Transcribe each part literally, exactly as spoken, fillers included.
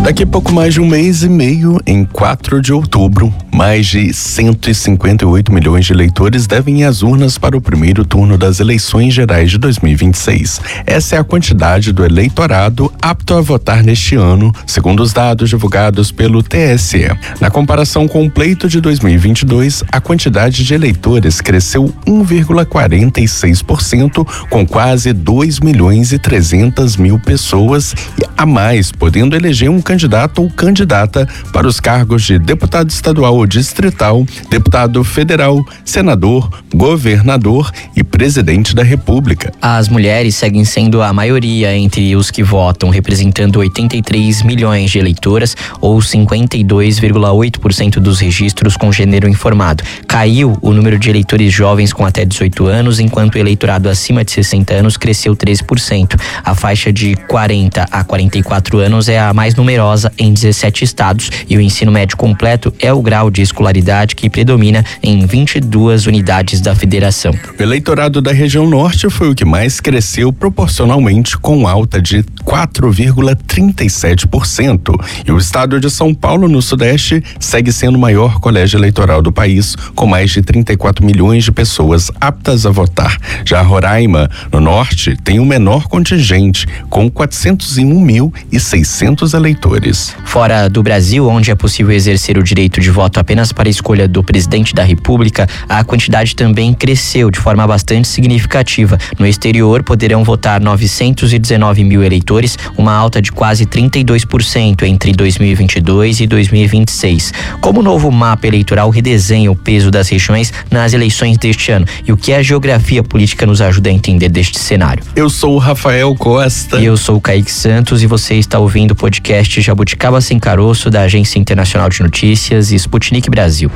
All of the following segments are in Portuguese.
Daqui a pouco mais de um mês e meio, em quatro de outubro, mais de cento e cinquenta e oito milhões de eleitores devem ir às urnas para o primeiro turno das eleições gerais de dois mil e vinte e seis. Essa é a quantidade do eleitorado apto a votar neste ano, segundo os dados divulgados pelo T S E. Na comparação com o pleito de dois mil e vinte e dois, a quantidade de eleitores cresceu um vírgula quarenta e seis por cento, com quase dois milhões e trezentas mil pessoas a mais, podendo eleger um candidato ou candidata para os cargos de deputado estadual ou distrital, deputado federal, senador, governador e presidente da República. As mulheres seguem sendo a maioria entre os que votam, representando oitenta e três milhões de eleitoras ou cinquenta e dois vírgula oito por cento dos registros com gênero informado. Caiu o número de eleitores jovens com até dezoito anos, enquanto o eleitorado acima de sessenta anos cresceu treze por cento. A faixa de quarenta a quarenta e quatro anos é a mais numerosa em dezessete estados e o ensino médio completo é o grau de escolaridade que predomina em vinte e duas unidades da federação. O eleitorado da região norte foi o que mais cresceu proporcionalmente, com alta de quatro vírgula trinta e sete por cento. E o estado de São Paulo, no sudeste, segue sendo o maior colégio eleitoral do país, com mais de trinta e quatro milhões de pessoas aptas a votar. Já Roraima, no norte, tem o menor contingente, com quatrocentos e um mil e seiscentos eleitores. Fora do Brasil, onde é possível exercer o direito de voto apenas para a escolha do presidente da República, a quantidade também cresceu de forma bastante significativa. No exterior, poderão votar novecentos e dezenove mil eleitores, uma alta de quase trinta e dois por cento entre dois mil e vinte e dois e dois mil e vinte e seis. Como o novo mapa eleitoral redesenha o peso das regiões nas eleições deste ano e o que a geografia política nos ajuda a entender deste cenário? Eu sou o Rafael Costa. E eu sou o Kaique Santos e você está ouvindo o podcast Jabuticaba Sem Caroço, da Agência Internacional de Notícias e Sputnik Brasil.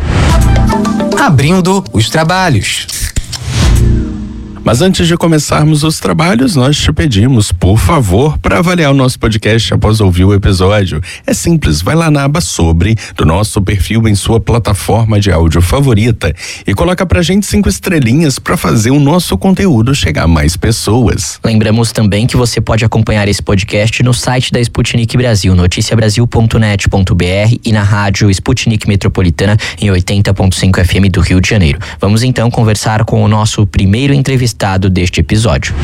Abrindo os trabalhos. Mas antes de começarmos os trabalhos, nós te pedimos, por favor, para avaliar o nosso podcast após ouvir o episódio. É simples, vai lá na aba Sobre do nosso perfil em sua plataforma de áudio favorita e coloca pra gente cinco estrelinhas para fazer o nosso conteúdo chegar a mais pessoas. Lembramos também que você pode acompanhar esse podcast no site da Sputnik Brasil, noticia brasil ponto net ponto b r, e na rádio Sputnik Metropolitana em oitenta ponto cinco F M do Rio de Janeiro. Vamos então conversar com o nosso primeiro entrevistado deste episódio.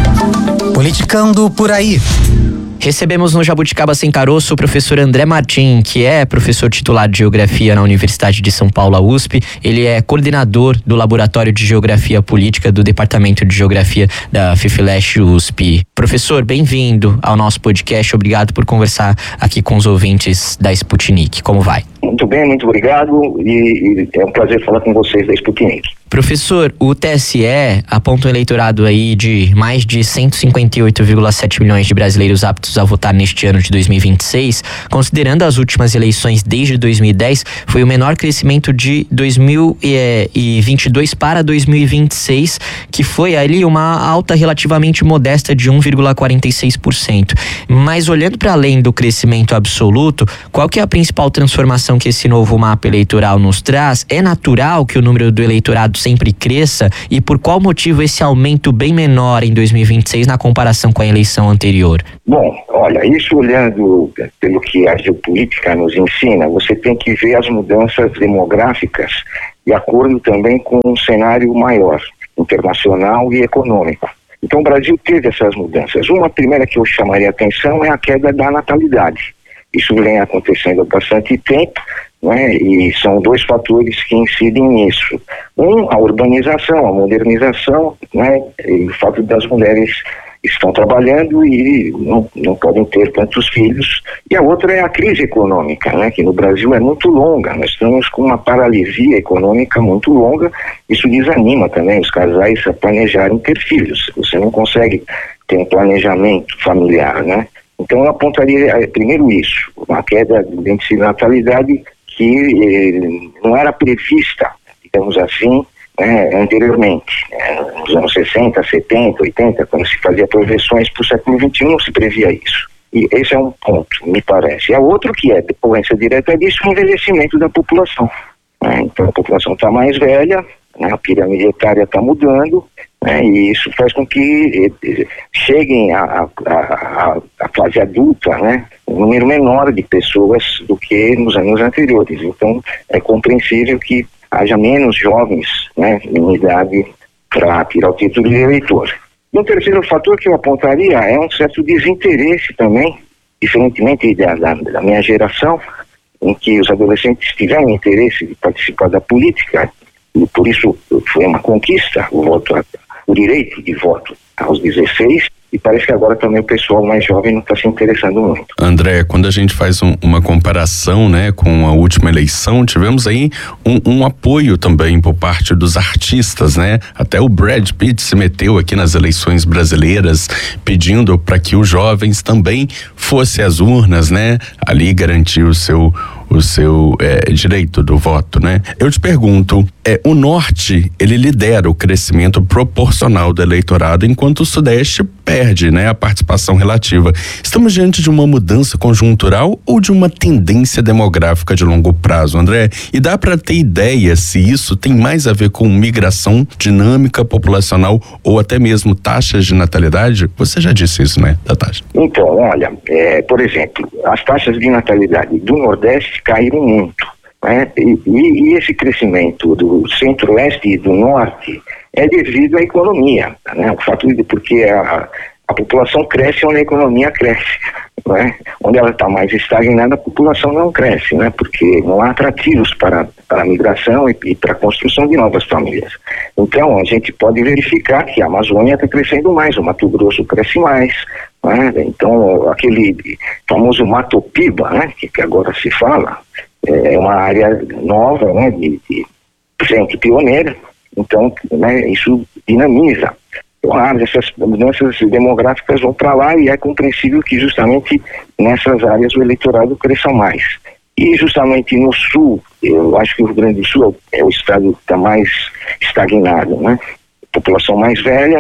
Politicando por aí. Recebemos no Jabuticaba Sem Caroço o professor André Martim, que é professor titular de Geografia na Universidade de São Paulo, a U S P. Ele é coordenador do Laboratório de Geografia Política do Departamento de Geografia da FIFLESH U S P. Professor, bem-vindo ao nosso podcast. Obrigado por conversar aqui com os ouvintes da Sputnik. Como vai? Muito bem, muito obrigado e, e é um prazer falar com vocês da Sputnik. Professor, o T S E aponta um eleitorado aí de mais de cento e cinquenta e oito vírgula sete milhões de brasileiros aptos a votar neste ano de dois mil e vinte e seis. Considerando as últimas eleições desde dois mil e dez, foi o menor crescimento de dois mil e vinte e dois para dois mil e vinte e seis, que foi ali uma alta relativamente modesta de um vírgula quarenta e seis por cento. Mas olhando para além do crescimento absoluto, qual que é a principal transformação que esse novo mapa eleitoral nos traz? É natural que o número do eleitorado sempre cresça, e por qual motivo esse aumento bem menor em dois mil e vinte e seis na comparação com a eleição anterior? Bom, olha, isso olhando pelo que a geopolítica nos ensina, você tem que ver as mudanças demográficas de acordo também com um cenário maior, internacional e econômico. Então o Brasil teve essas mudanças. Uma primeira que eu chamaria a atenção é a queda da natalidade. Isso vem acontecendo há bastante tempo, né? E são dois fatores que incidem nisso. Um, a urbanização, a modernização, né? E o fato das mulheres estão trabalhando e não, não podem ter tantos filhos. E a outra é a crise econômica, né? Que no Brasil é muito longa. Nós estamos com uma paralisia econômica muito longa. Isso desanima também os casais a planejarem ter filhos. Você não consegue ter um planejamento familiar, né? Então eu apontaria primeiro isso, uma queda do índice de natalidade que eh, não era prevista, digamos assim, né, anteriormente. Né, nos anos sessenta, setenta, oitenta, quando se fazia projeções para o século vinte e um, não se previa isso. E esse é um ponto, me parece. E a outro que é decorrência direta disso, o envelhecimento da população. Né, então a população está mais velha, né, a pirâmide etária está mudando, né, e isso faz com que eh, cheguem à a, a, a fase adulta, né, um número menor de pessoas do que nos anos anteriores. Então, é compreensível que haja menos jovens, né, em idade para tirar o título de eleitor. E um terceiro fator que eu apontaria é um certo desinteresse também, diferentemente da, da, da minha geração, em que os adolescentes tiveram interesse de participar da política, e por isso foi uma conquista o voto, o direito de voto aos dezesseis, e parece que agora também o pessoal mais jovem não está se interessando muito. André, quando a gente faz um, uma comparação, né, com a última eleição, tivemos aí um, um apoio também por parte dos artistas, né? Até o Brad Pitt se meteu aqui nas eleições brasileiras, pedindo para que os jovens também fossem às urnas, né? Ali garantir o seu o seu é, direito do voto, né? Eu te pergunto, é, o Norte, ele lidera o crescimento proporcional do eleitorado, enquanto o Sudeste perde, né, a participação relativa. Estamos diante de uma mudança conjuntural ou de uma tendência demográfica de longo prazo, André? E dá para ter ideia se isso tem mais a ver com migração, dinâmica populacional ou até mesmo taxas de natalidade? Você já disse isso, né, da taxa? Então, olha, é, por exemplo, as taxas de natalidade do Nordeste caíram muito, né? E, e, e esse crescimento do Centro-Oeste e do Norte é devido à economia, né? O fato de porque a, a população cresce onde a economia cresce, né? Onde ela está mais estagnada, a população não cresce, né? Porque não há atrativos para, para a migração e, e para a construção de novas famílias. Então, a gente pode verificar que a Amazônia está crescendo mais, o Mato Grosso cresce mais, né? Então, aquele famoso Mato Piba, né, que, que agora se fala, é uma área nova, né, de, de gente pioneira, então, né, isso dinamiza. Claro, essas mudanças demográficas vão para lá e é compreensível que justamente nessas áreas o eleitorado cresça mais. E justamente no Sul, eu acho que o Rio Grande do Sul é o estado que está mais estagnado, né? População mais velha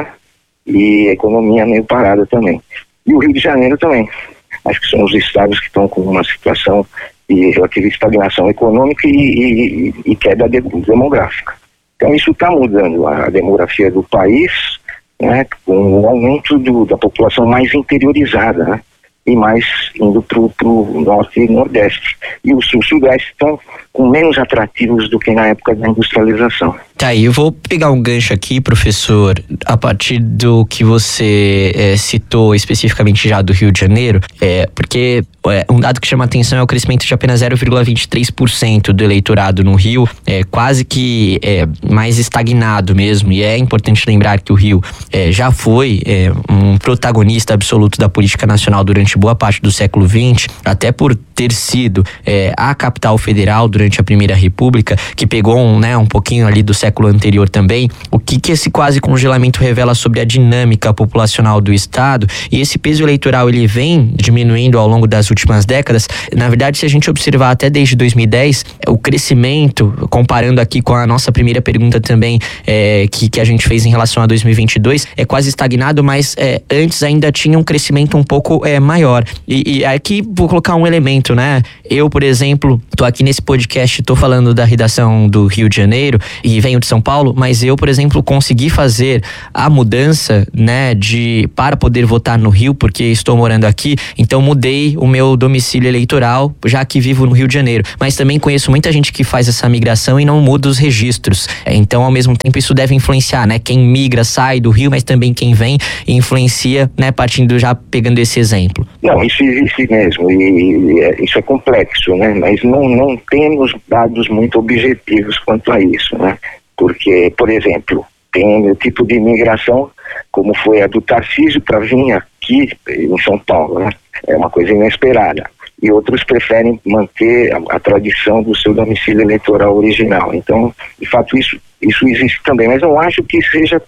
e economia meio parada também. E o Rio de Janeiro também. Acho que são os estados que estão com uma situação de relativa estagnação econômica e, e, e queda de, demográfica. Então isso está mudando a demografia do país, né, com o aumento do, da população mais interiorizada, né, e mais indo para o norte e nordeste. E o sul e sudeste estão com menos atrativos do que na época da industrialização. Tá, e eu vou pegar um gancho aqui, professor, a partir do que você é, citou especificamente já do Rio de Janeiro, é, porque é, um dado que chama atenção é o crescimento de apenas zero vírgula vinte e três por cento do eleitorado no Rio, é, quase que é, mais estagnado mesmo, e é importante lembrar que o Rio é, já foi é, um protagonista absoluto da política nacional durante boa parte do século vinte, até por ter sido é, a capital federal durante a Primeira República, que pegou um, né, um pouquinho ali do século anterior também. O que que esse quase congelamento revela sobre a dinâmica populacional do estado? E esse peso eleitoral, ele vem diminuindo ao longo das últimas décadas. Na verdade, se a gente observar até desde dois mil e dez, o crescimento, comparando aqui com a nossa primeira pergunta também, é, que, que a gente fez em relação a dois mil e vinte e dois, é quase estagnado, mas é, antes ainda tinha um crescimento um pouco é, maior. E, e aqui vou colocar um elemento, né? Eu, por exemplo, tô aqui nesse podcast, tô falando da redação do Rio de Janeiro e venho de São Paulo, mas eu, por exemplo, consegui fazer a mudança, né, de para poder votar no Rio, porque estou morando aqui, então mudei o meu domicílio eleitoral, já que vivo no Rio de Janeiro. Mas também conheço muita gente que faz essa migração e não muda os registros. Então, ao mesmo tempo, isso deve influenciar, né? Quem migra sai do Rio, mas também quem vem influencia, né? Partindo já pegando esse exemplo. Não, isso existe mesmo, e, e isso é complexo, né? Mas não, não temos dados muito objetivos quanto a isso, né? Porque, por exemplo, tem o tipo de imigração, como foi a do Tarcísio para vir aqui em São Paulo, né? É uma coisa inesperada. E outros preferem manter a, a tradição do seu domicílio eleitoral original. Então, de fato, isso, isso existe também, mas não acho que seja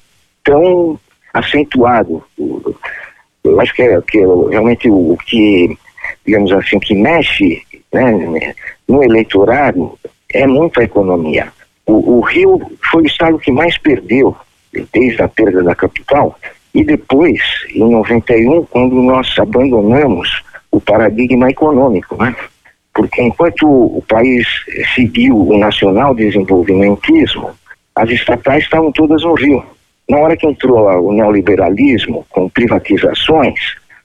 tão acentuado. Eu acho que, é, que é realmente o, o que, digamos assim, o que mexe, né, no eleitorado é muito a economia. O, o Rio foi o estado que mais perdeu desde a perda da capital, e depois, em noventa e um, quando nós abandonamos o paradigma econômico, né? Porque enquanto o país seguiu o nacional desenvolvimentismo, as estatais estavam todas no Rio. Na hora que entrou o neoliberalismo com privatizações,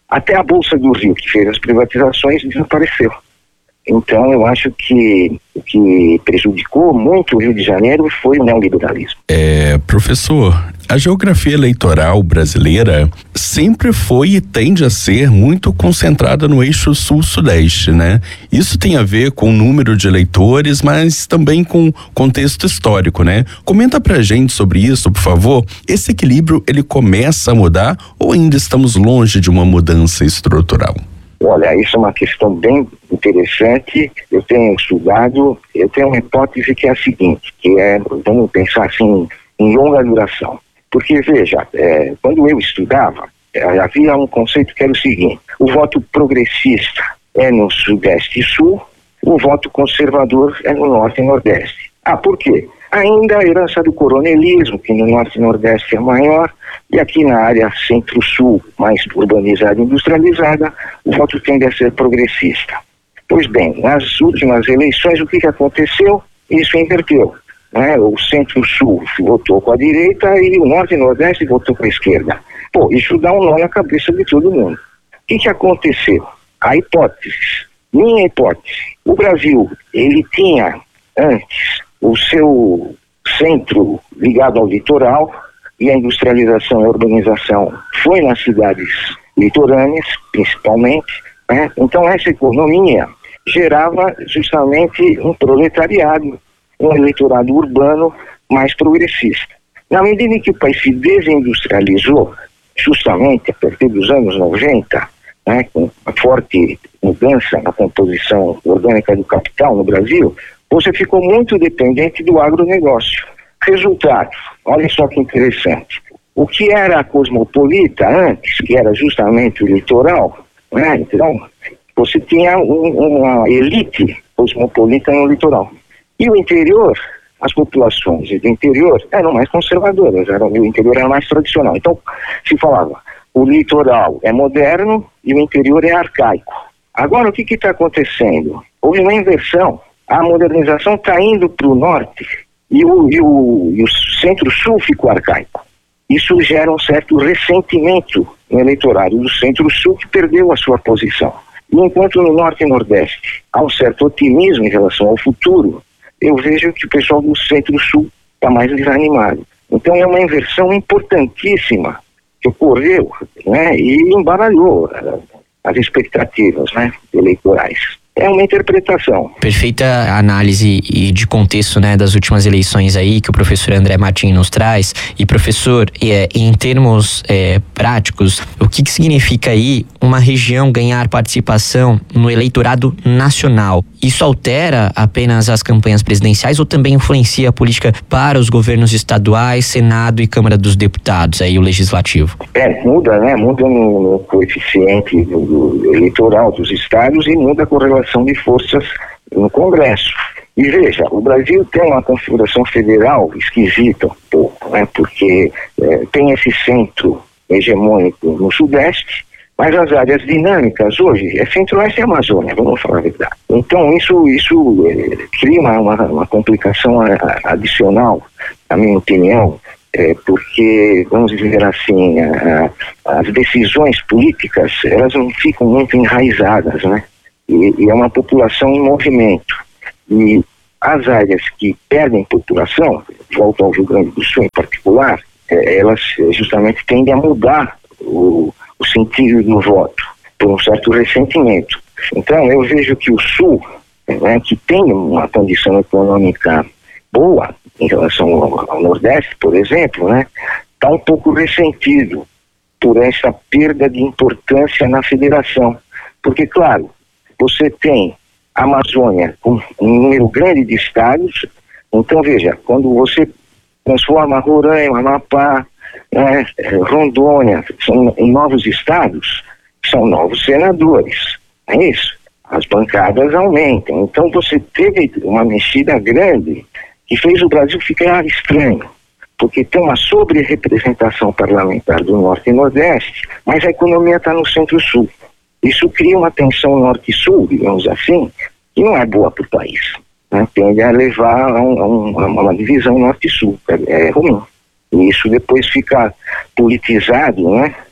Até a Bolsa do Rio, que fez as privatizações, desapareceu. Então, eu acho que o que prejudicou muito o Rio de Janeiro foi o neoliberalismo. É, professor, a geografia eleitoral brasileira sempre foi e tende a ser muito concentrada no eixo sul-sudeste, né? Isso tem a ver com o número de eleitores, mas também com contexto histórico, né? Comenta pra gente sobre isso, por favor. Esse equilíbrio, ele começa a mudar ou ainda estamos longe de uma mudança estrutural? Olha, isso é uma questão bem interessante. Eu tenho estudado, eu tenho uma hipótese que é a seguinte, que é, vamos pensar assim, em longa duração. Porque, veja, é, quando eu estudava, é, havia um conceito que era o seguinte: o voto progressista é no Sudeste e Sul, o voto conservador é no Norte e Nordeste. Ah, por quê? Ainda a herança do coronelismo, que no Norte e Nordeste é maior, e aqui na área Centro-Sul, mais urbanizada e industrializada, o voto tende a ser progressista. Pois bem, nas últimas eleições, o que, que aconteceu? Isso inverteu. Né? O Centro-Sul votou com a direita e o Norte e Nordeste votou com a esquerda. Pô, isso dá um nó na cabeça de todo mundo. O que, que aconteceu? A hipótese, minha hipótese, o Brasil, ele tinha antes o seu centro ligado ao litoral, e a industrialização e a urbanização foi nas cidades litorâneas, principalmente, né? Então essa economia gerava justamente um proletariado, um eleitorado urbano mais progressista. Na medida em que o país se desindustrializou, justamente a partir dos anos noventa, né, com a forte mudança na composição orgânica do capital no Brasil, você ficou muito dependente do agronegócio. Resultado, olha só que interessante. O que era a cosmopolita antes, que era justamente o litoral, né? Então, você tinha um, uma elite cosmopolita no litoral. E o interior, as populações do interior eram mais conservadoras, eram, o interior era mais tradicional. Então, se falava, o litoral é moderno e o interior é arcaico. Agora, o que está acontecendo? Houve uma inversão. A modernização está indo para o norte e o, e o, e o centro-sul ficou arcaico. Isso gera um certo ressentimento no eleitorado do centro-sul, que perdeu a sua posição. E enquanto no norte e nordeste há um certo otimismo em relação ao futuro, eu vejo que o pessoal do centro-sul está mais desanimado. Então é uma inversão importantíssima que ocorreu, né, e embaralhou as expectativas, né, eleitorais. É uma interpretação. Perfeita análise e de contexto, né, das últimas eleições aí que o professor André Martins nos traz. E professor, é, em termos é, práticos, o que, que significa aí uma região ganhar participação no eleitorado nacional? Isso altera apenas as campanhas presidenciais ou também influencia a política para os governos estaduais, Senado e Câmara dos Deputados, aí o Legislativo? É, muda, né? Muda no, no coeficiente do, do eleitoral dos estados e muda a correlação de forças no Congresso. E veja, o Brasil tem uma configuração federal esquisita um pouco, né? Porque é, tem esse centro hegemônico no Sudeste, mas as áreas dinâmicas hoje é Centro-Oeste e Amazônia, vamos falar a verdade. Então isso, isso é, cria uma, uma complicação adicional, na minha opinião, é, porque, vamos dizer assim, a, a, as decisões políticas, elas não ficam muito enraizadas, né? E, e é uma população em movimento. E as áreas que perdem população, volto ao Rio Grande do Sul em particular, é, elas justamente tendem a mudar o, o sentido do voto, por um certo ressentimento. Então eu vejo que o Sul, né, que tem uma condição econômica boa em relação ao, ao Nordeste, por exemplo, né, está um pouco ressentido por essa perda de importância na federação. Porque, claro, você tem a Amazônia com um número grande de estados, então veja, quando você transforma Roraima, Amapá, né, Rondônia são, em novos estados, são novos senadores, é isso? As bancadas aumentam, então você teve uma mexida grande que fez o Brasil ficar estranho, porque tem uma sobre-representação parlamentar do Norte e Nordeste, mas a economia está no Centro-Sul. Isso cria uma tensão norte-sul, digamos assim, que não é boa para o país, né? Tende a levar a, um, a, um, a uma divisão norte-sul, é, é ruim. E isso depois fica politizado, né?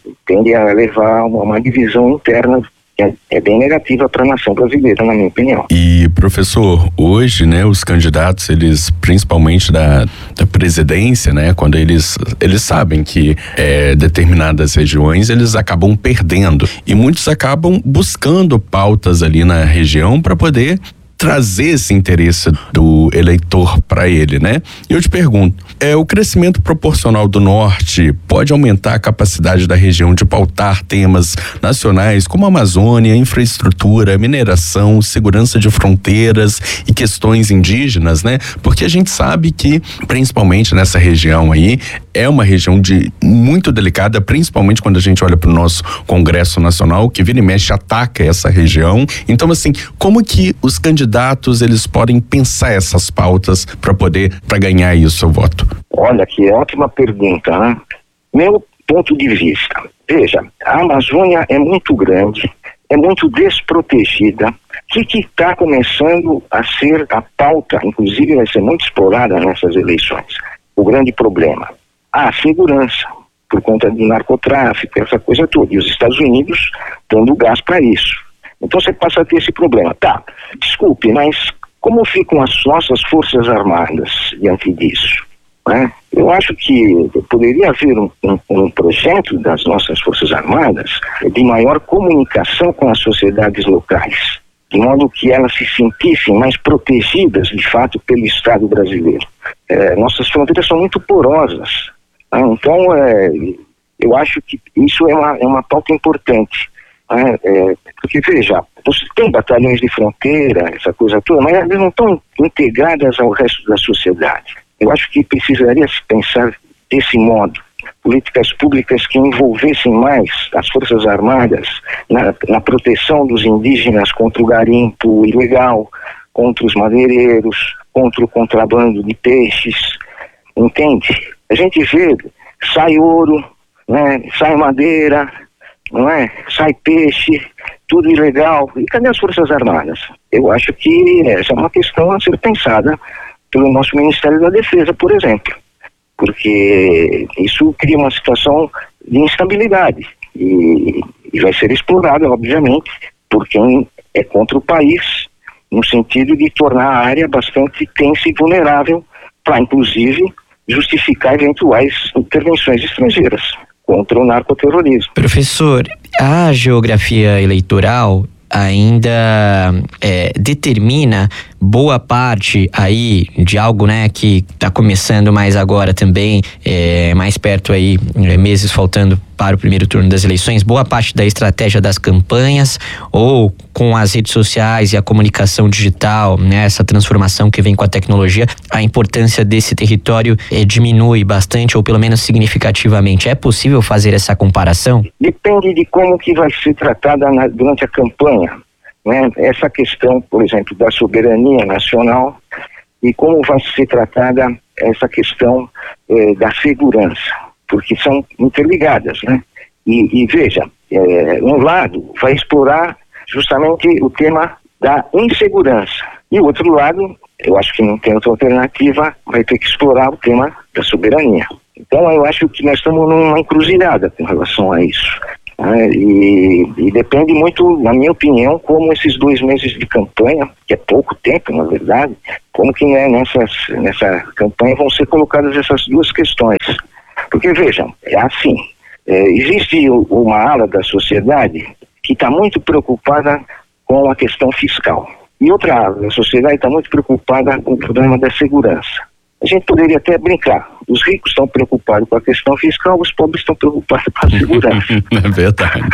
tende a levar a uma, uma divisão interna que é, é bem negativa para a nação brasileira, na minha opinião. E, professor, hoje, né, os candidatos, eles, principalmente da, da presidência, né, quando eles, eles sabem que é, determinadas regiões, eles acabam perdendo. E muitos acabam buscando pautas ali na região para poder trazer esse interesse do eleitor para ele, né? E eu te pergunto, é, o crescimento proporcional do Norte pode aumentar a capacidade da região de pautar temas nacionais como Amazônia, infraestrutura, mineração, segurança de fronteiras e questões indígenas, né? Porque a gente sabe que, principalmente nessa região aí, é uma região de muito delicada, principalmente quando a gente olha para o nosso Congresso Nacional, que vira e mexe ataca essa região. Então, assim, como que os candidatos eles podem pensar essas pautas para poder, para ganhar aí o seu voto? Olha, que ótima pergunta, né? Meu ponto de vista, veja, a Amazônia é muito grande, é muito desprotegida. O que está começando a ser a pauta, inclusive vai ser muito explorada nessas eleições? O grande problema, a segurança, por conta do narcotráfico, essa coisa toda. E os Estados Unidos dando gás para isso. Então você passa a ter esse problema. Tá, desculpe, mas como ficam as nossas Forças Armadas diante disso? Né? Eu acho que poderia haver um, um, um projeto das nossas Forças Armadas de maior comunicação com as sociedades locais, de modo que elas se sentissem mais protegidas, de fato, pelo Estado brasileiro. É, nossas fronteiras são muito porosas. Né? Então, é, eu acho que isso é uma, é uma pauta importante. Né? É, porque, veja, você tem batalhões de fronteira, essa coisa toda, mas elas não estão integradas ao resto da sociedade. Eu acho que precisaria se pensar desse modo. Políticas públicas que envolvessem mais as Forças Armadas na, na proteção dos indígenas contra o garimpo ilegal, contra os madeireiros, contra o contrabando de peixes, entende? A gente vê, sai ouro, né? Sai madeira, não é? Sai peixe, tudo ilegal. E cadê as Forças Armadas? Eu acho que essa é uma questão a ser pensada pelo nosso Ministério da Defesa, por exemplo. Porque isso cria uma situação de instabilidade e, e vai ser explorada, obviamente, por quem é contra o país, no sentido de tornar a área bastante tensa e vulnerável para, inclusive, justificar eventuais intervenções estrangeiras contra o narcoterrorismo. Professor, a geografia eleitoral ainda é, determina boa parte aí de algo, né, que está começando mais agora também, é, mais perto aí, é, meses faltando para o primeiro turno das eleições, boa parte da estratégia das campanhas, ou com as redes sociais e a comunicação digital, né, essa transformação que vem com a tecnologia, a importância desse território é, diminui bastante, ou pelo menos significativamente. É possível fazer essa comparação? Depende de como que vai ser tratada na, durante a campanha. Né? Essa questão, por exemplo, da soberania nacional e como vai ser tratada essa questão eh, da segurança, porque são interligadas, né? E, e veja, eh, um lado vai explorar justamente o tema da insegurança e o outro lado, eu acho que não tem outra alternativa, vai ter que explorar o tema da soberania. Então eu acho que nós estamos numa encruzilhada com relação a isso. É, e, e depende muito, na minha opinião, como esses dois meses de campanha, que é pouco tempo, na verdade, como que né, nessas, nessa campanha vão ser colocadas essas duas questões. Porque, vejam, é assim, é, existe uma ala da sociedade que está muito preocupada com a questão fiscal. E outra ala da sociedade está muito preocupada com o problema da segurança. A gente poderia até brincar. Os ricos estão preocupados com a questão fiscal, os pobres estão preocupados com a segurança. É verdade.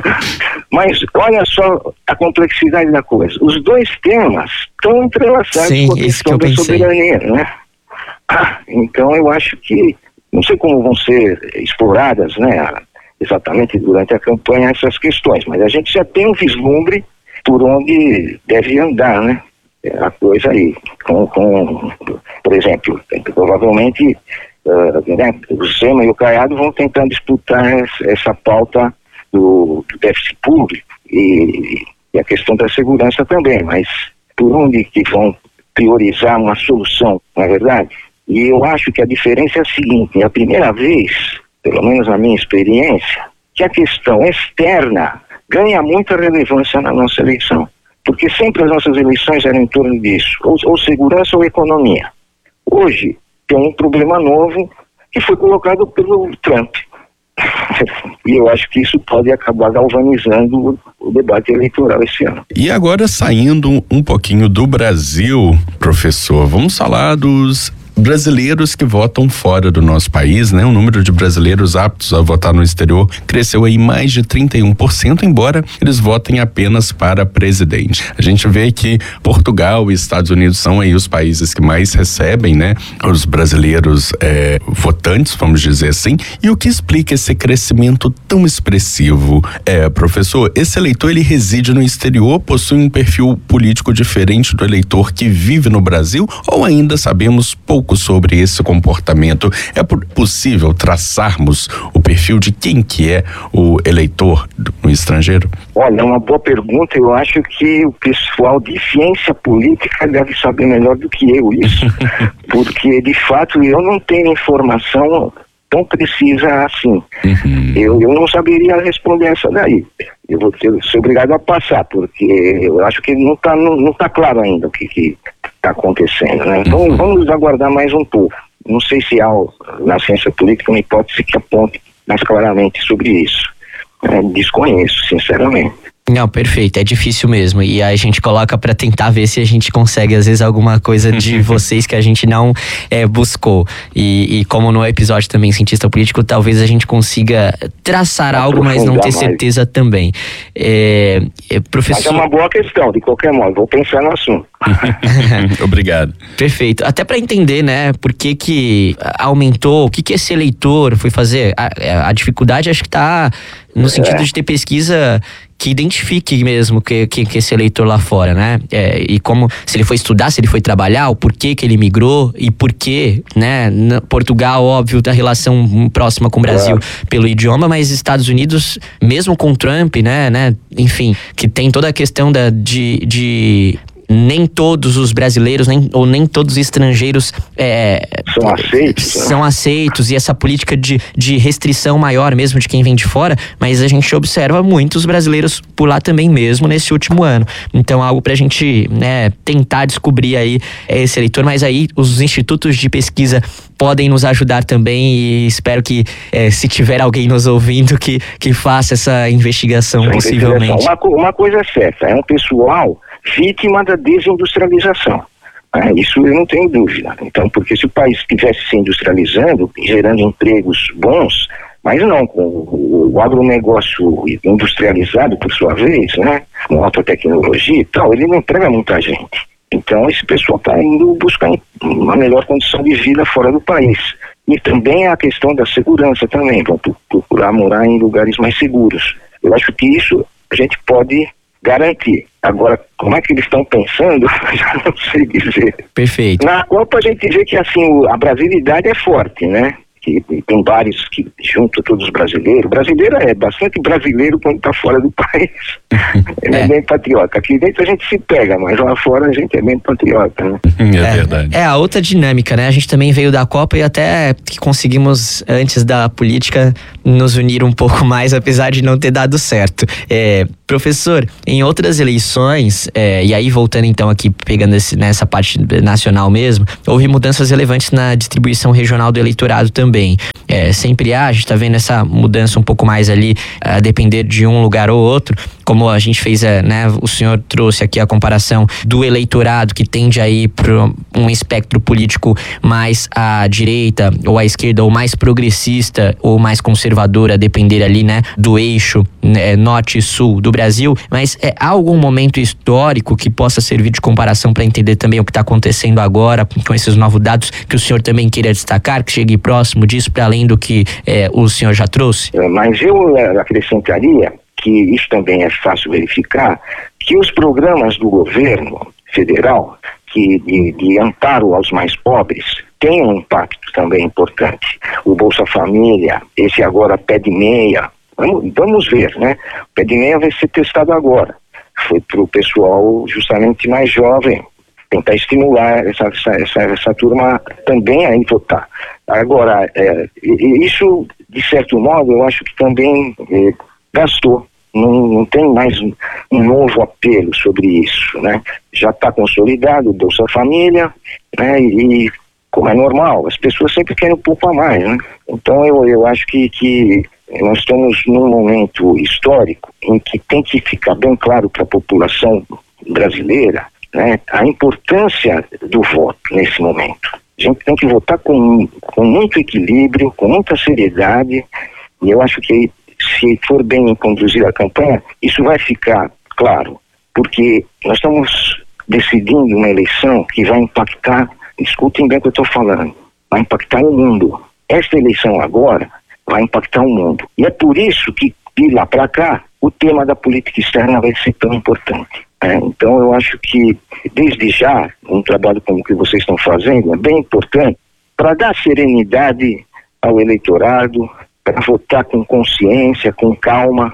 Mas olha só a complexidade da coisa. Os dois temas estão entrelaçados Sim, com a questão que da soberania, né? Ah, então eu acho que, não sei como vão ser exploradas, né, exatamente durante a campanha essas questões, mas a gente já tem um vislumbre por onde deve andar, né? A coisa aí, com, com, por exemplo, provavelmente uh, né, o Zema e o Caiado vão tentar disputar essa, essa pauta do, do déficit público e, e a questão da segurança também, mas por onde que vão priorizar uma solução, não é verdade? E eu acho que a diferença é a seguinte, é a primeira vez, pelo menos na minha experiência, que a questão externa ganha muita relevância na nossa eleição. Porque sempre as nossas eleições eram em torno disso, ou, ou segurança ou economia. Hoje tem um problema novo que foi colocado pelo Trump. E eu acho que isso pode acabar galvanizando o debate eleitoral esse ano. E agora, saindo um pouquinho do Brasil, professor, vamos falar dos brasileiros que votam fora do nosso país, né? O número de brasileiros aptos a votar no exterior cresceu aí mais de trinta e um por cento, embora eles votem apenas para presidente. A gente vê que Portugal e Estados Unidos são aí os países que mais recebem, né? Os brasileiros é, votantes, vamos dizer assim. E o que explica esse crescimento tão expressivo? É, professor, esse eleitor, ele reside no exterior, possui um perfil político diferente do eleitor que vive no Brasil, ou ainda sabemos pouco sobre esse comportamento? É possível traçarmos o perfil de quem que é o eleitor no estrangeiro? Olha, é uma boa pergunta. Eu acho que o pessoal de ciência política deve saber melhor do que eu isso, porque de fato eu não tenho informação tão precisa assim. Uhum. Eu, eu não saberia responder essa daí. Eu vou ter, ser obrigado a passar, porque eu acho que não está não, não tá claro ainda o que que está acontecendo, né? Então uhum. vamos aguardar mais um pouco. Não sei se há na ciência política uma hipótese que aponte mais claramente sobre isso. É, desconheço, sinceramente. Não, perfeito, é difícil mesmo, e aí a gente coloca pra tentar ver se a gente consegue às vezes alguma coisa de vocês que a gente não é, buscou, e, e como no episódio também cientista político, talvez a gente consiga traçar algo, mas não ter certeza mais. Também. É, é, professor... Mas é uma boa questão, de qualquer modo, vou pensar no assunto. Obrigado. Perfeito, até para entender, né, por que que aumentou, o que que esse eleitor foi fazer, a, a dificuldade acho que tá no sentido é. de ter pesquisa que identifique mesmo que, que, que esse eleitor lá fora, né? É, e como, se ele foi estudar, se ele foi trabalhar, o porquê que ele migrou e porquê, né? Portugal, óbvio, da relação próxima com o Brasil é. pelo idioma, mas Estados Unidos, mesmo com Trump, né? né enfim, que tem toda a questão da, de... de nem todos os brasileiros, nem, ou nem todos os estrangeiros é, são aceitos. São aceitos, e essa política de, de restrição maior mesmo de quem vem de fora, mas a gente observa muitos brasileiros por lá também mesmo nesse último ano. Então algo pra gente, né, tentar descobrir aí esse eleitor, mas aí os institutos de pesquisa podem nos ajudar também, e espero que é, se tiver alguém nos ouvindo que, que faça essa investigação, essa possivelmente. Investigação. Uma, uma coisa é certa, é um pessoal vítima da desindustrialização. Ah, isso eu não tenho dúvida. Então, porque se o país estivesse se industrializando, gerando empregos bons, mas não, com o, o agronegócio industrializado, por sua vez, né, com alta tecnologia e tal, ele não emprega muita gente. Então, esse pessoal está indo buscar uma melhor condição de vida fora do país. E também a questão da segurança também, vão procurar morar em lugares mais seguros. Eu acho que isso a gente pode garantir. Agora, como é que eles estão pensando, já não sei dizer. Perfeito. Na Copa a gente vê que assim, a brasilidade é forte, né? Que tem bares que juntam todos os brasileiros. O brasileiro é bastante brasileiro quando está fora do país. Ele é. é bem patriota. Aqui dentro a gente se pega, mas lá fora a gente é bem patriota, né? É, é verdade. É a outra dinâmica, né? A gente também veio da Copa e até que conseguimos, antes da política, nos unir um pouco mais, apesar de não ter dado certo. É, professor, em outras eleições, é, e aí voltando então aqui, pegando esse, nessa parte nacional mesmo, houve mudanças relevantes na distribuição regional do eleitorado também. É, sempre há, a gente tá vendo essa mudança um pouco mais ali, a depender de um lugar ou outro, como a gente fez, né, o senhor trouxe aqui a comparação do eleitorado que tende a ir para um espectro político mais à direita ou à esquerda, ou mais progressista ou mais conservador, a depender ali, né, do eixo, né, norte e sul do Brasil, mas é, há algum momento histórico que possa servir de comparação para entender também o que está acontecendo agora com esses novos dados, que o senhor também queira destacar, que chegue próximo disso, para além do que é, o senhor já trouxe? Mas eu acrescentaria que isso também é fácil verificar, que os programas do governo federal que de, de amparo aos mais pobres têm um impacto também importante. O Bolsa Família, esse agora pé de meia, vamos, vamos ver, né? O pé de meia vai ser testado agora. Foi para o pessoal justamente mais jovem, tentar estimular essa, essa, essa, essa turma também a votar. Agora, é, isso de certo modo, eu acho que também eh, gastou. Não, não tem mais um, um novo apelo sobre isso, né? Já está consolidado o Bolsa Família, né? E, como é normal, as pessoas sempre querem um pouco a mais, né? Então eu, eu acho que, que nós estamos num momento histórico em que tem que ficar bem claro para a população brasileira, né, a importância do voto nesse momento. A gente tem que votar com, com muito equilíbrio, com muita seriedade, e eu acho que se for bem conduzir a campanha, isso vai ficar claro, porque nós estamos decidindo uma eleição que vai impactar, escutem bem o que eu estou falando, vai impactar o mundo. Esta eleição agora vai impactar o mundo. E é por isso que, de lá para cá, o tema da política externa vai ser tão importante. É, então eu acho que, desde já, um trabalho como o que vocês estão fazendo é bem importante para dar serenidade ao eleitorado, para votar com consciência, com calma,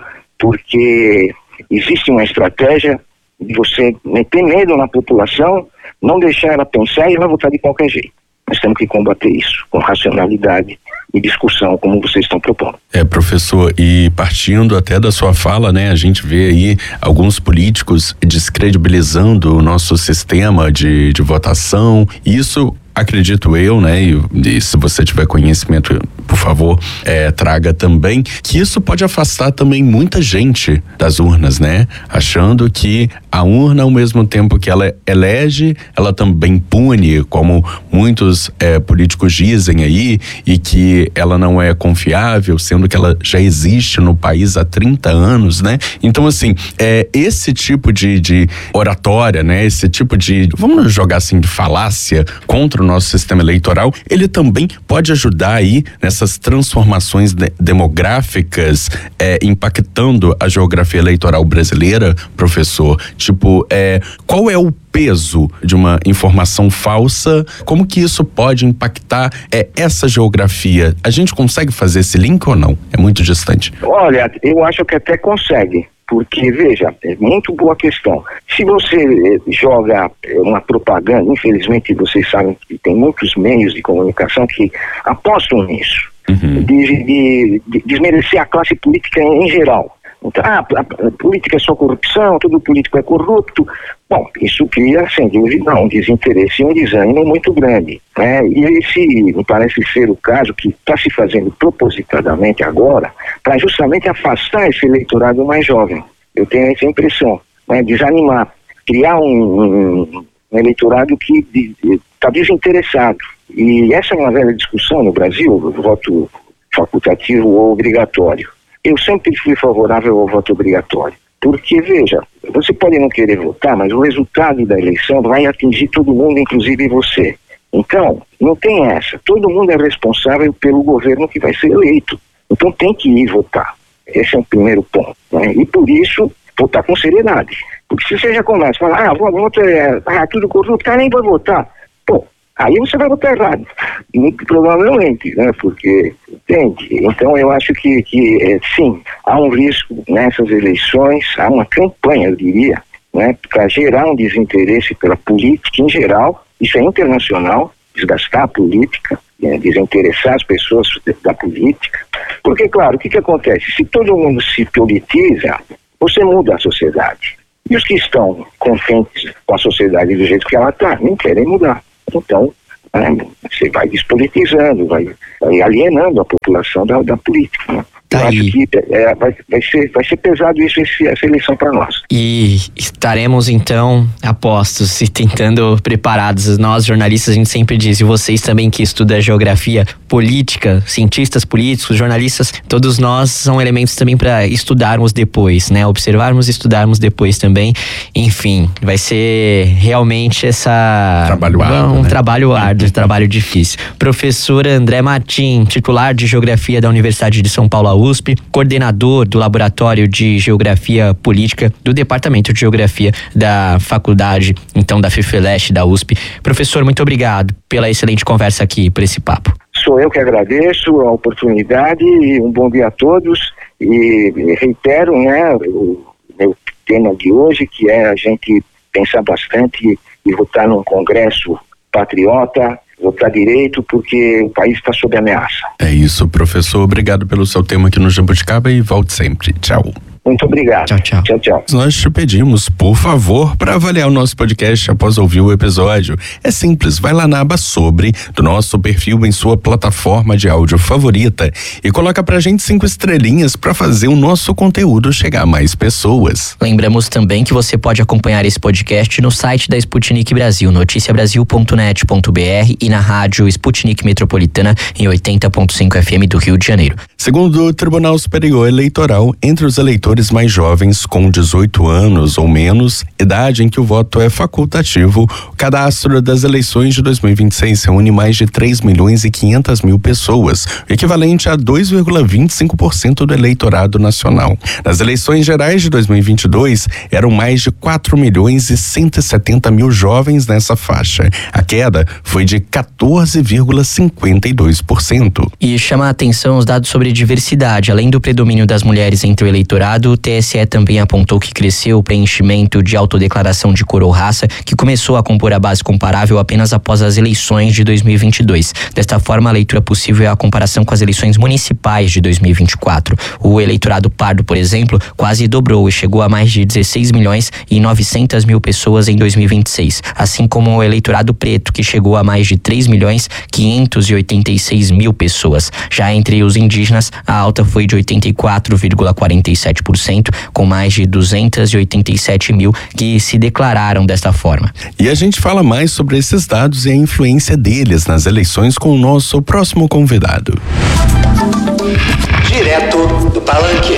porque existe uma estratégia de você meter medo na população, não deixar ela pensar e ela votar de qualquer jeito. Nós temos que combater isso com racionalidade e discussão, como vocês estão propondo. É, professor, e partindo até da sua fala, né, a gente vê aí alguns políticos descredibilizando o nosso sistema de, de votação. Isso, acredito eu, né, e, e se você tiver conhecimento, por favor, é, traga também, que isso pode afastar também muita gente das urnas, né? Achando que a urna, ao mesmo tempo que ela elege, ela também pune, como muitos é, políticos dizem aí, e que ela não é confiável, sendo que ela já existe no país há trinta anos, né? Então, assim, é, esse tipo de, de oratória, né? Esse tipo de, vamos jogar assim, de falácia contra o nosso sistema eleitoral, ele também pode ajudar aí nessas transformações de, demográficas, é, impactando a geografia eleitoral brasileira, professor. Tipo, é, qual é o peso de uma informação falsa? Como que isso pode impactar é, essa geografia? A gente consegue fazer esse link ou não? É muito distante. Olha, eu acho que até consegue. Porque, veja, é muito boa questão. Se você joga uma propaganda, infelizmente vocês sabem que tem muitos meios de comunicação que apostam nisso, uhum. de, de, de desmerecer a classe política em, em geral. Então, ah, a, a política é só corrupção, todo político é corrupto. Bom, isso cria, sem dúvida, um desinteresse e um desânimo muito grande, né? E esse me parece ser o caso que está se fazendo propositadamente agora para justamente afastar esse eleitorado mais jovem. Eu tenho essa impressão, né? Desanimar, criar um, um, um eleitorado que está de, desinteressado. E essa é uma velha discussão no Brasil, o voto facultativo ou obrigatório. Eu sempre fui favorável ao voto obrigatório, porque, veja, você pode não querer votar, mas o resultado da eleição vai atingir todo mundo, inclusive você. Então, não tem essa. Todo mundo é responsável pelo governo que vai ser eleito. Então tem que ir votar. Esse é o primeiro ponto, né? E por isso, votar com seriedade. Porque se você já começa a falar, ah, vou votar, é, ah, tudo corrupto, cara nem vai votar. Pô, aí você vai votar errado. Muito provavelmente, né? Porque, entende? Então eu acho que, que é, sim, há um risco nessas eleições, há uma campanha, eu diria, né? Para gerar um desinteresse pela política em geral, isso é internacional, desgastar a política, né? Desinteressar as pessoas da política. Porque, claro, o que que acontece? Se todo mundo se politiza, você muda a sociedade. E os que estão contentes com a sociedade do jeito que ela está, não querem mudar. Então, né, você vai despolitizando, vai, vai alienando a população da, da política, né? Tá. Eu acho que é, vai, vai, ser, vai ser pesado isso, esse, essa eleição para nós. E estaremos, então, apostos e tentando preparados. Nós, jornalistas, a gente sempre diz, e vocês também que estudam geografia política, cientistas políticos, jornalistas, todos nós são elementos também para estudarmos depois, né? Observarmos e estudarmos depois também. Enfim, vai ser realmente essa... Trabalho árduo, um né? trabalho árduo, trabalho difícil. Professor André Martim, titular de Geografia da Universidade de São Paulo, U S P, coordenador do Laboratório de Geografia Política do Departamento de Geografia da Faculdade, então, da FIFELESH, da U S P. Professor, muito obrigado pela excelente conversa aqui, por esse papo. Sou eu que agradeço a oportunidade e um bom dia a todos. E reitero, né, o meu tema de hoje, que é a gente pensar bastante e votar num congresso patriota, votar direito, porque o país está sob ameaça. É isso, professor. Obrigado pelo seu tempo aqui no Jabuticaba e volte sempre. Tchau. Muito obrigado. Tchau, tchau. Tchau, tchau. Nós te pedimos, por favor, para avaliar o nosso podcast após ouvir o episódio. É simples, vai lá na aba Sobre do nosso perfil em sua plataforma de áudio favorita e coloca pra gente cinco estrelinhas para fazer o nosso conteúdo chegar a mais pessoas. Lembramos também que você pode acompanhar esse podcast no site da Sputnik Brasil, noticia brasil ponto net ponto b r, e na rádio Sputnik Metropolitana em oitenta ponto cinco F M do Rio de Janeiro. Segundo o Tribunal Superior Eleitoral, entre os eleitores mais jovens com dezoito anos ou menos, idade em que o voto é facultativo, o cadastro das eleições de dois mil e vinte e seis reúne mais de três milhões e quinhentas mil pessoas, o equivalente a dois vírgula vinte e cinco por cento do eleitorado nacional. Nas eleições gerais de dois mil e vinte e dois, eram mais de quatro milhões e cento e setenta mil jovens nessa faixa. A queda foi de quatorze vírgula cinquenta e dois por cento. E chama a atenção os dados sobre diversidade. Além do predomínio das mulheres entre o eleitorado, o T S E também apontou que cresceu o preenchimento de autodeclaração de cor ou raça, que começou a compor a base comparável apenas após as eleições de dois mil e vinte e dois. Desta forma, a leitura possível é a comparação com as eleições municipais de dois mil e vinte e quatro. O eleitorado pardo, por exemplo, quase dobrou e chegou a mais de dezesseis milhões e novecentas mil pessoas em dois mil e vinte e seis, assim como o eleitorado preto, que chegou a mais de três milhões quinhentos e oitenta e seis mil pessoas. Já entre os indígenas, a alta foi de oitenta e quatro vírgula quarenta e sete por cento, com mais de duzentos e oitenta e sete mil que se declararam desta forma. E a gente fala mais sobre esses dados e a influência deles nas eleições com o nosso próximo convidado. Direto do Palanque.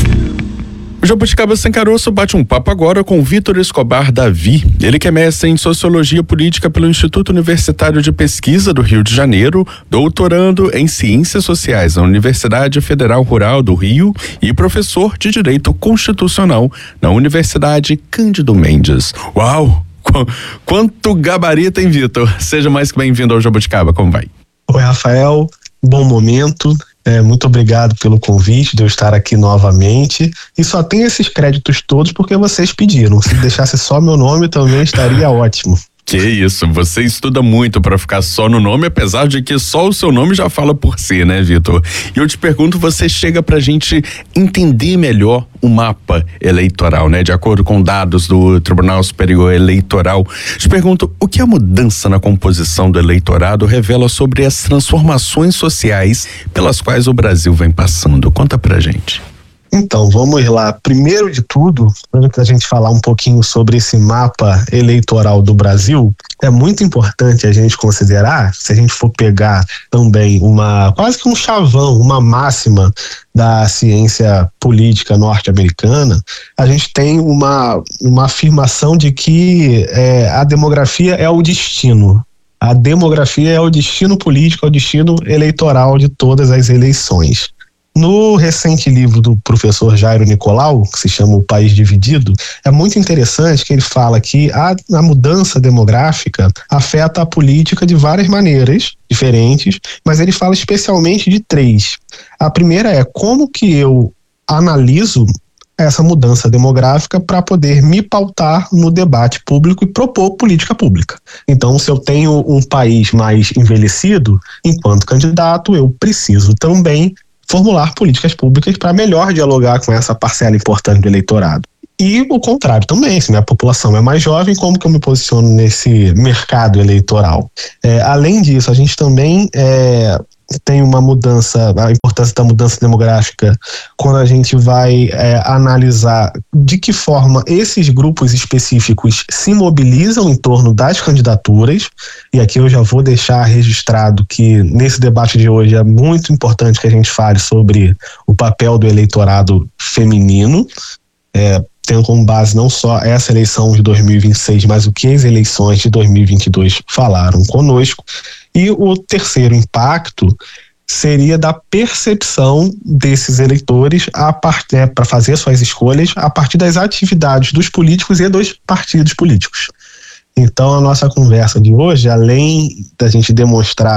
O Jabuticaba Sem Caroço bate um papo agora com Vitor Escobar Davi. Ele que é mestre em Sociologia Política pelo Instituto Universitário de Pesquisa do Rio de Janeiro, doutorando em Ciências Sociais na Universidade Federal Rural do Rio e professor de Direito Constitucional na Universidade Cândido Mendes. Uau! Qu- quanto gabarito, hein, Vitor? Seja mais que bem-vindo ao Jabuticaba, como vai? Oi, Rafael, bom momento. É, muito obrigado pelo convite de eu estar aqui novamente, e só tenho esses créditos todos porque vocês pediram. Se deixasse só meu nome também estaria ótimo. Que isso, você estuda muito para ficar só no nome, apesar de que só o seu nome já fala por si, né, Vitor? E eu te pergunto, você chega pra gente entender melhor o mapa eleitoral, né? De acordo com dados do Tribunal Superior Eleitoral. Te pergunto, o que a mudança na composição do eleitorado revela sobre as transformações sociais pelas quais o Brasil vem passando? Conta pra gente. Então, vamos lá. Primeiro de tudo, antes da gente falar um pouquinho sobre esse mapa eleitoral do Brasil, é muito importante a gente considerar, se a gente for pegar também uma, quase que um chavão, uma máxima da ciência política norte-americana, a gente tem uma, uma afirmação de que é, a demografia é o destino. A demografia é o destino político, é o destino eleitoral de todas as eleições. No recente livro do professor Jairo Nicolau, que se chama O País Dividido, é muito interessante que ele fala que a, a mudança demográfica afeta a política de várias maneiras diferentes, mas ele fala especialmente de três. A primeira é como que eu analiso essa mudança demográfica para poder me pautar no debate público e propor política pública. Então, se eu tenho um país mais envelhecido, enquanto candidato, eu preciso também formular políticas públicas para melhor dialogar com essa parcela importante do eleitorado. E o contrário também, se minha população é mais jovem, como que eu me posiciono nesse mercado eleitoral? É, além disso, a gente também é, tem uma mudança, a importância da mudança demográfica quando a gente vai é, analisar de que forma esses grupos específicos se mobilizam em torno das candidaturas. E aqui eu já vou deixar registrado que nesse debate de hoje é muito importante que a gente fale sobre o papel do eleitorado feminino, é, tendo como base não só essa eleição de dois mil e vinte e seis, mas o que as eleições de dois mil e vinte e dois falaram conosco. E o terceiro impacto seria da percepção desses eleitores é, para fazer suas escolhas a partir das atividades dos políticos e dos partidos políticos. Então, a nossa conversa de hoje, além da gente demonstrar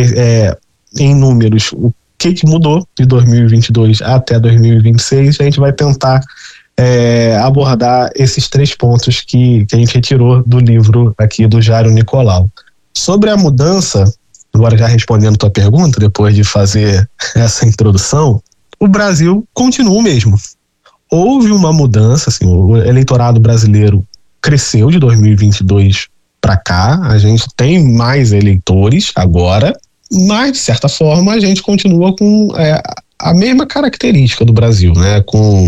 é, em números o que, que mudou de dois mil e vinte e dois até dois mil e vinte e seis, a gente vai tentar é, abordar esses três pontos que, que a gente retirou do livro aqui do Jairo Nicolau. Sobre a mudança, agora já respondendo tua pergunta, depois de fazer essa introdução, o Brasil continua o mesmo. Houve uma mudança, assim, o eleitorado brasileiro cresceu de dois mil e vinte e dois para cá, a gente tem mais eleitores agora, mas de certa forma a gente continua com é, a mesma característica do Brasil, né? Com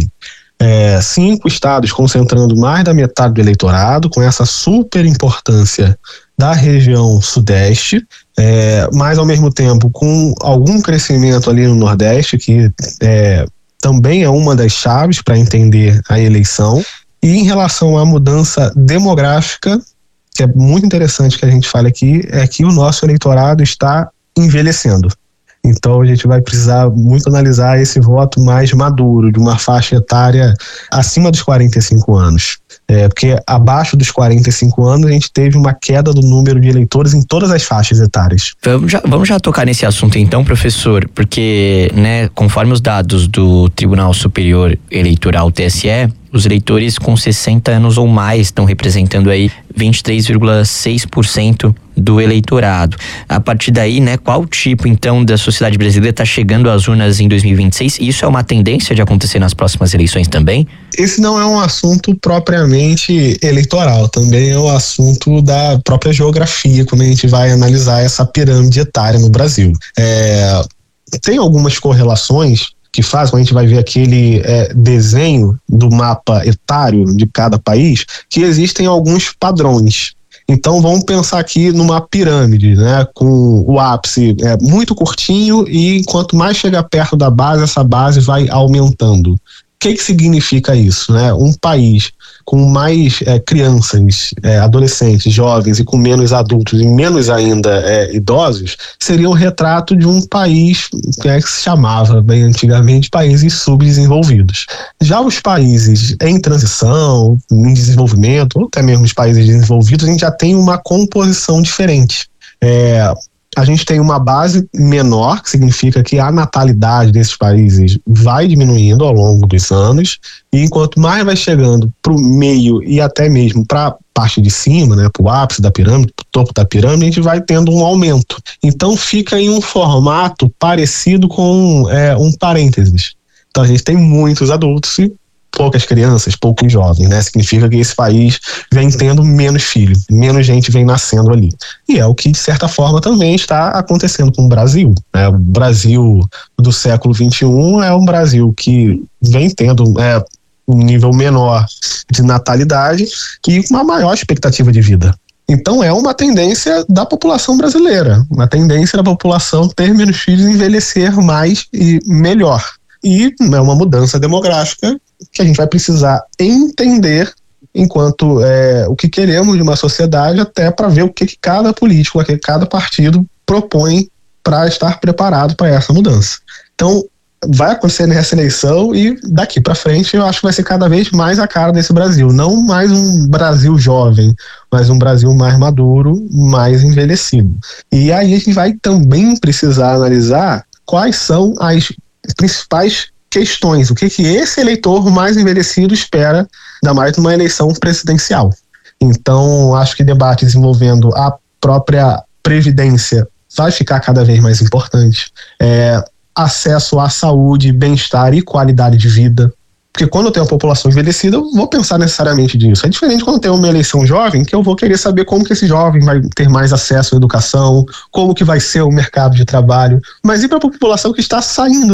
é, cinco estados concentrando mais da metade do eleitorado, com essa super importância da região sudeste, é, mas ao mesmo tempo com algum crescimento ali no Nordeste, que é, também é uma das chaves para entender a eleição. E em relação à mudança demográfica, que é muito interessante que a gente fale aqui, é que o nosso eleitorado está envelhecendo. Então a gente vai precisar muito analisar esse voto mais maduro, de uma faixa etária acima dos quarenta e cinco anos. É, porque abaixo dos quarenta e cinco anos a gente teve uma queda do número de eleitores em todas as faixas etárias. Vamos já, vamos já tocar nesse assunto então, professor, porque, né, conforme os dados do Tribunal Superior Eleitoral, T S E, os eleitores com sessenta anos ou mais estão representando aí vinte e três vírgula seis por cento do eleitorado. A partir daí, né, qual tipo então da sociedade brasileira está chegando às urnas em dois mil e vinte e seis? Isso é uma tendência de acontecer nas próximas eleições também? Esse não é um assunto propriamente eleitoral, também é um assunto da própria geografia, quando a gente vai analisar essa pirâmide etária no Brasil. É, tem algumas correlações que faz, quando a gente vai ver aquele é, desenho do mapa etário de cada país, que existem alguns padrões. Então vamos pensar aqui numa pirâmide, né, com o ápice é, muito curtinho, e quanto mais chega perto da base, essa base vai aumentando. O que que significa isso, né? Um país com mais é, crianças, é, adolescentes, jovens e com menos adultos e menos ainda é, idosos, seria um retrato de um país que, é, que se chamava bem antigamente países subdesenvolvidos. Já os países em transição, em desenvolvimento, ou até mesmo os países desenvolvidos, a gente já tem uma composição diferente. É, a gente tem uma base menor, que significa que a natalidade desses países vai diminuindo ao longo dos anos, e enquanto mais vai chegando para o meio e até mesmo para a parte de cima, né, para o ápice da pirâmide, para o topo da pirâmide, a gente vai tendo um aumento. Então fica em um formato parecido com é, um parênteses. Então a gente tem muitos adultos e poucas crianças, poucos jovens, né? Significa que esse país vem tendo menos filhos, menos gente vem nascendo ali. E é o que, de certa forma, também está acontecendo com o Brasil, né? O Brasil do século vinte e um é um Brasil que vem tendo é, um nível menor de natalidade e uma maior expectativa de vida. Então é uma tendência da população brasileira, uma tendência da população ter menos filhos e envelhecer mais e melhor. E é uma mudança demográfica que a gente vai precisar entender enquanto é, o que queremos de uma sociedade, até para ver o que, que cada político, o que cada partido propõe para estar preparado para essa mudança. Então, vai acontecer nessa eleição e daqui para frente eu acho que vai ser cada vez mais a cara desse Brasil. Não mais um Brasil jovem, mas um Brasil mais maduro, mais envelhecido. E aí a gente vai também precisar analisar quais são as principais questões, o que que esse eleitor mais envelhecido espera, ainda mais numa eleição presidencial. Então, acho que debates envolvendo a própria previdência vai ficar cada vez mais importante. É, acesso à saúde, bem-estar e qualidade de vida. Porque quando eu tenho uma população envelhecida, eu vou pensar necessariamente disso. É diferente quando eu tenho uma eleição jovem, que eu vou querer saber como que esse jovem vai ter mais acesso à educação, como que vai ser o mercado de trabalho. Mas e para a população que está saindo